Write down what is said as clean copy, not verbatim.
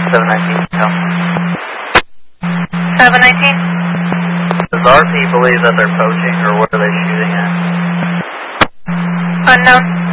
719, no. 719? Does RP believe that they're poaching, or what are they shooting at? Unknown.